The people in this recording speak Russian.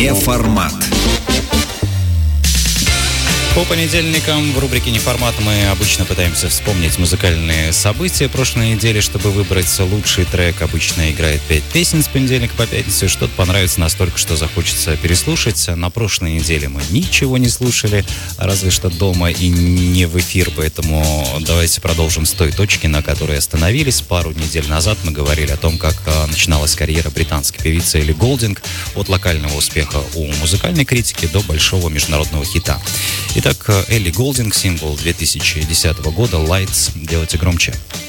Неформат. По понедельникам в рубрике «Неформат» мы обычно пытаемся вспомнить музыкальные события прошлой недели, чтобы выбрать лучший трек. Обычно играет 5 песен с понедельника по пятницу, и что-то понравится настолько, что захочется переслушать. На прошлой неделе мы ничего не слушали, разве что дома и не в эфир, поэтому давайте продолжим с той точки, на которой остановились. Пару недель назад мы говорили о том, как начиналась карьера британской певицы Элли Голдинг, от локального успеха у музыкальной критики до большого международного хита. Итак, Элли Голдинг, сингл 2010 года «Lights». Делайте громче.